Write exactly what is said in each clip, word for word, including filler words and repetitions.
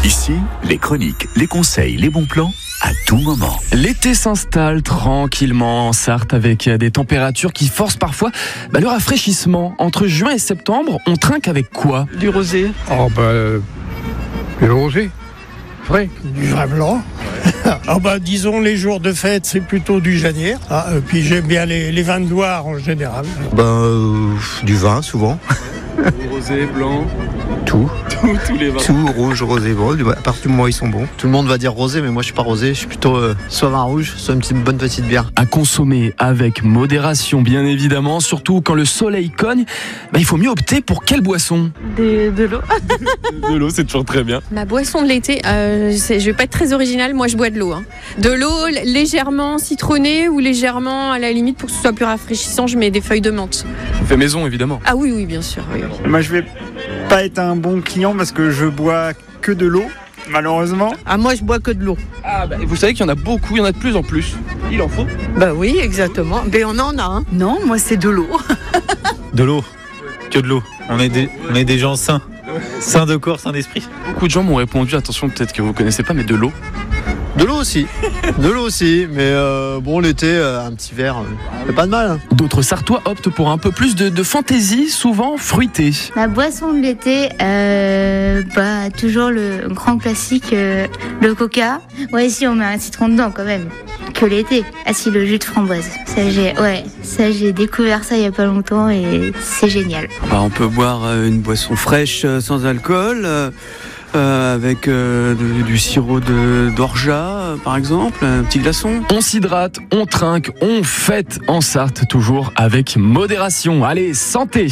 Ici, les chroniques, les conseils, les bons plans, à tout moment. L'été s'installe tranquillement en Sarthe avec des températures qui forcent parfois bah, le rafraîchissement. Entre juin et septembre, on trinque avec quoi ? Du rosé. Oh bah, euh, le rosé, vrai. Du vin blanc. Ah bah, disons, les jours de fête, c'est plutôt du Janière. Ah, et puis j'aime bien les, les vins de Loire en général. Ben, euh, du vin, souvent. Rosé, blanc, Tout. tout, tous les vins. Tout, rouge, rosé, bon, à partir du moment où ils sont bons. Tout le monde va dire rosé, mais moi je suis pas rosé, je suis plutôt euh, soit vin rouge, soit une petite, bonne petite bière. À consommer avec modération, bien évidemment, surtout quand le soleil cogne, bah, il faut mieux opter pour quelle boisson ? De, de l'eau. De l'eau, c'est toujours très bien. Ma boisson de l'été, euh, c'est, je vais pas être très originale, moi je bois de l'eau. Hein. De l'eau légèrement citronnée ou légèrement à la limite pour que ce soit plus rafraîchissant, je mets des feuilles de menthe. On fait maison, évidemment. Ah oui, oui, bien sûr. Oui, oui. Moi, je vais pas être un bon client parce que je bois que de l'eau, malheureusement. Ah, moi je bois que de l'eau. Ah, bah, vous savez qu'il y en a beaucoup, il y en a de plus en plus. Il en faut. Bah oui, exactement. Mais on en a, hein. Non, moi c'est de l'eau. De l'eau, que de l'eau. On est des, on est des gens sains, sains de corps, sains d'esprit. Beaucoup de gens m'ont répondu, attention, peut-être que vous connaissez pas, mais de l'eau. De l'eau aussi, de l'eau aussi, mais euh, bon l'été, euh, un petit verre, euh, c'est pas de mal. Hein. D'autres Sartois optent pour un peu plus de, de fantaisie, souvent fruitée. Ma boisson de l'été, euh, bah, toujours le grand classique, euh, le coca. Ouais, si on met un citron dedans quand même, que l'été. Ah si, le jus de framboise. Ça j'ai, ouais, ça j'ai découvert ça il y a pas longtemps et c'est génial. Bah, on peut boire euh, une boisson fraîche euh, sans alcool. Euh... Euh, avec euh, de, du sirop de, d'orgeat, euh, par exemple, un petit glaçon. On s'hydrate, on trinque, on fête en Sarthe, toujours avec modération. Allez, santé!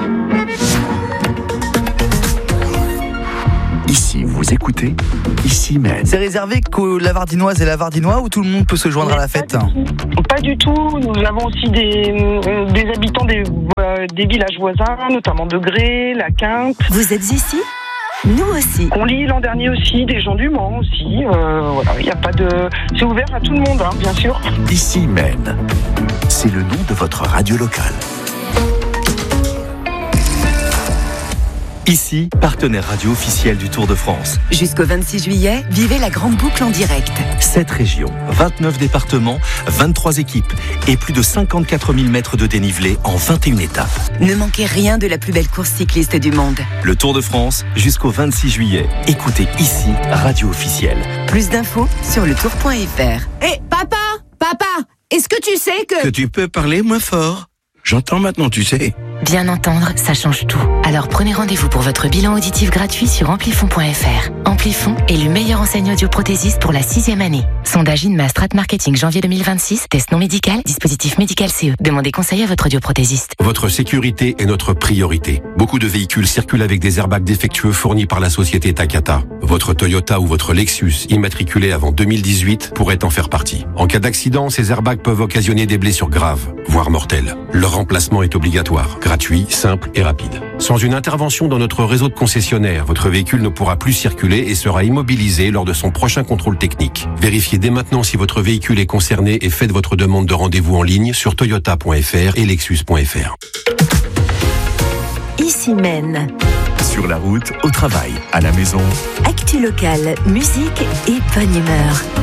Ici, vous écoutez, ici même. C'est réservé qu'aux Lavardinoises et Lavardinois ou tout le monde peut se joindre à la fête ? Pas du tout. Nous avons aussi des, des habitants des, euh, des villages voisins, notamment de Gré, la Quinte. Vous êtes ici ? Nous aussi. On lit l'an dernier aussi, des gens du Mans aussi. Euh, voilà, il y a pas de. C'est ouvert à tout le monde, hein, bien sûr. Ici Maine, c'est le nom de votre radio locale. Ici, partenaire radio officiel du Tour de France. Jusqu'au vingt-six juillet, vivez la grande boucle en direct. sept régions, vingt-neuf départements, vingt-trois équipes et plus de cinquante-quatre mille mètres de dénivelé en vingt et une étapes. Ne manquez rien de la plus belle course cycliste du monde. Le Tour de France, jusqu'au vingt-six juillet. Écoutez ici, radio officielle. Plus d'infos sur le tour point f r. Hé, hey, papa, papa, est-ce que tu sais que... Que tu peux parler moins fort ? J'entends maintenant, tu sais. Bien entendre, ça change tout. Alors prenez rendez-vous pour votre bilan auditif gratuit sur amplifon point f r. Amplifon est le meilleur enseigne audioprothésiste pour la sixième année. Sondage INMA Strat Marketing janvier deux mille vingt-six. Test non médical, dispositif médical C E. Demandez conseil à votre audioprothésiste. Votre sécurité est notre priorité. Beaucoup de véhicules circulent avec des airbags défectueux fournis par la société Takata. Votre Toyota ou votre Lexus, immatriculé avant deux mille dix-huit, pourrait en faire partie. En cas d'accident, ces airbags peuvent occasionner des blessures graves, voire mortelles. Leur remplacement est obligatoire, gratuit, simple et rapide. Sans une intervention dans notre réseau de concessionnaires, votre véhicule ne pourra plus circuler et sera immobilisé lors de son prochain contrôle technique. Vérifiez dès maintenant si votre véhicule est concerné et faites votre demande de rendez-vous en ligne sur toyota point f r et lexus point f r. Ici Maine. Sur la route, au travail, à la maison. Actu locale, musique et bonne humeur.